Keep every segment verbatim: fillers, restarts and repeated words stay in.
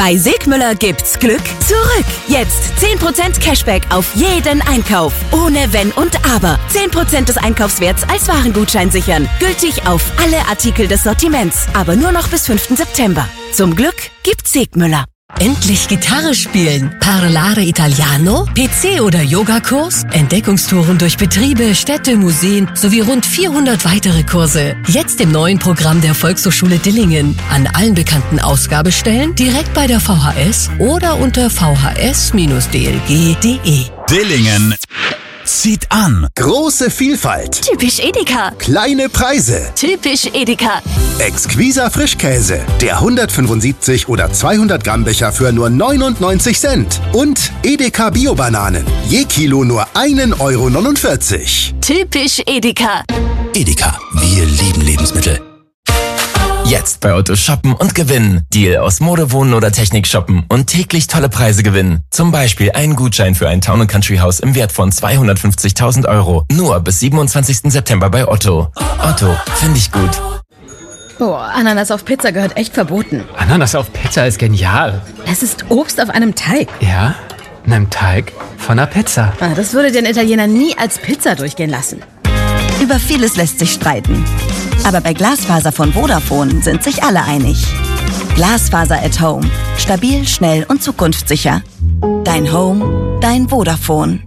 Bei Segmüller gibt's Glück zurück. Jetzt zehn Prozent Cashback auf jeden Einkauf. Ohne Wenn und Aber. zehn Prozent des Einkaufswerts als Warengutschein sichern. Gültig auf alle Artikel des Sortiments. Aber nur noch bis fünften September. Zum Glück gibt's Segmüller. Endlich Gitarre spielen. Parlare Italiano, P C- oder Yogakurs, Entdeckungstouren durch Betriebe, Städte, Museen sowie rund vierhundert weitere Kurse. Jetzt im neuen Programm der Volkshochschule Dillingen. An allen bekannten Ausgabestellen, direkt bei der V H S oder unter v h s Bindestrich d l g punkt d e. Dillingen zieht an. Große Vielfalt. Typisch Edeka. Kleine Preise. Typisch Edeka. Exquiser Frischkäse. Der hundertfünfundsiebzig oder zweihundert Gramm Becher für nur neunundneunzig Cent. Und Edeka Bio-Bananen. Je Kilo nur ein Euro neunundvierzig. Typisch Edeka. Edeka, wir lieben Lebensmittel. Jetzt bei Otto shoppen und gewinnen. Deal aus Mode, Wohnen oder Technik shoppen und täglich tolle Preise gewinnen. Zum Beispiel einen Gutschein für ein Town- und Country-Haus im Wert von zweihundertfünfzigtausend Euro. Nur bis siebenundzwanzigsten September bei Otto. Otto, finde ich gut. Boah, Ananas auf Pizza gehört echt verboten. Ananas auf Pizza ist genial. Es ist Obst auf einem Teig. Ja, in einem Teig von einer Pizza. Ah, das würde den Italiener nie als Pizza durchgehen lassen. Über vieles lässt sich streiten. Aber bei Glasfaser von Vodafone sind sich alle einig. Glasfaser at Home. Stabil, schnell und zukunftssicher. Dein Home, dein Vodafone.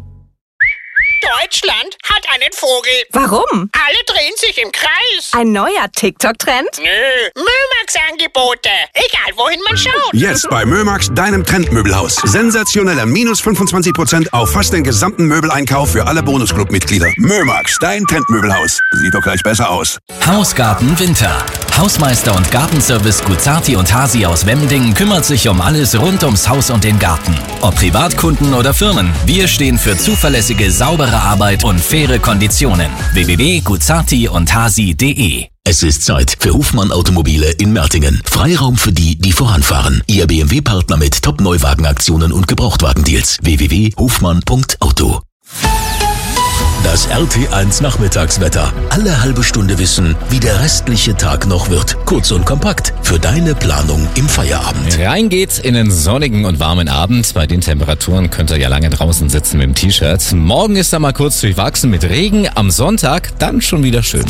Deutschland hat einen Vogel. Warum? Alle drehen sich im Kreis. Ein neuer TikTok-Trend? Nö, Mömax-Angebote. Egal, wohin man schaut. Jetzt bei Mömax, deinem Trendmöbelhaus. Sensationeller minus fünfundzwanzig Prozent auf fast den gesamten Möbeleinkauf für alle Bonusclub-Mitglieder. Mömax, dein Trendmöbelhaus. Sieht doch gleich besser aus. Hausgarten Winter. Hausmeister und Gartenservice Guzzarti und Hasi aus Wemdingen kümmert sich um alles rund ums Haus und den Garten. Ob Privatkunden oder Firmen, wir stehen für zuverlässige, saubere Arbeit und faire Konditionen. w w w punkt guzzarti und hasi punkt d e. Es ist Zeit für Hofmann Automobile in Mertingen. Freiraum für die, die voranfahren. Ihr B M W-Partner mit Top-Neuwagenaktionen und Gebrauchtwagendeals. w w w punkt hofmann punkt auto. Das R T eins Nachmittagswetter. Alle halbe Stunde wissen, wie der restliche Tag noch wird. Kurz und kompakt für deine Planung im Feierabend. Rein geht's in einen sonnigen und warmen Abend. Bei den Temperaturen könnt ihr ja lange draußen sitzen mit dem T-Shirt. Morgen ist er mal kurz durchwachsen mit Regen. Am Sonntag dann schon wieder schön.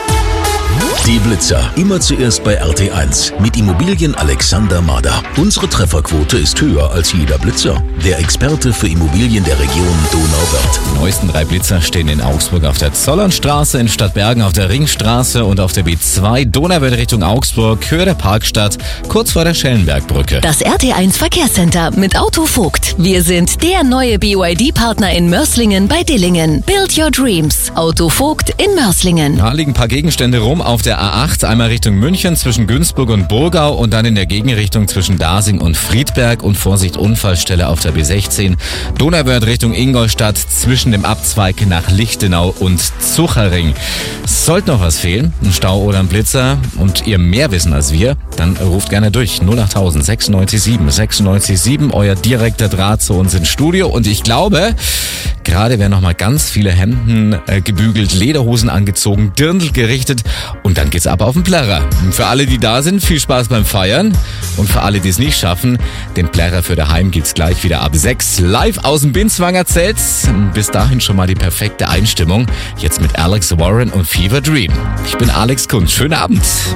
Die Blitzer. Immer zuerst bei R T eins. Mit Immobilien Alexander Mader. Unsere Trefferquote ist höher als jeder Blitzer. Der Experte für Immobilien der Region Donauwörth. Die neuesten drei Blitzer stehen in Augsburg auf der Zollernstraße, in Stadtbergen auf der Ringstraße und auf der B zwei Donauwörth Richtung Augsburg, Höhe der Parkstadt, kurz vor der Schellenbergbrücke. Das R T eins Verkehrscenter mit Auto Vogt. Wir sind der neue B Y D-Partner in Mörs-Lingen bei Dillingen. Build your dreams. Auto Vogt in Mörs-Lingen. Da liegen ein paar Gegenstände rum auf der A acht, einmal Richtung München zwischen Günzburg und Burgau und dann in der Gegenrichtung zwischen Dasing und Friedberg und Vorsicht Unfallstelle auf der B sechzehn. Donauwörth Richtung Ingolstadt zwischen dem Abzweig nach Lichtenau und Zuchering. Sollte noch was fehlen, ein Stau oder ein Blitzer und ihr mehr wissen als wir, dann ruft gerne durch null acht null null sechsundneunzig sieben sechsundneunzig sieben, euer direkter Draht zu uns ins Studio und ich glaube, gerade werden nochmal ganz viele Hemden äh, gebügelt, Lederhosen angezogen, Dirndl gerichtet und dann geht's ab auf den Plärrer. Für alle, die da sind, viel Spaß beim Feiern. Und für alle, die es nicht schaffen, den Plärrer für daheim gibt's gleich wieder ab sechs live aus dem Binswanger Zelt. Bis dahin schon mal die perfekte Einstimmung. Jetzt mit Alex Warren und Fever Dream. Ich bin Alex Kunz. Schönen Abend.